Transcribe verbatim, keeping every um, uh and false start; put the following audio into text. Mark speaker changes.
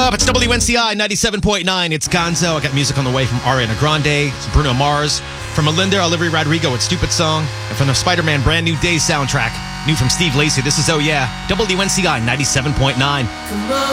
Speaker 1: up? It's W N C I ninety-seven point nine. It's Gonzo. I got music on the way from Ariana Grande, Bruno Mars. From Melinda, Olivia Rodrigo, it's Stupid Song. And from the Spider-Man Brand New Day soundtrack, new from Steve Lacy, this is Oh Yeah, W N C I ninety-seven point nine.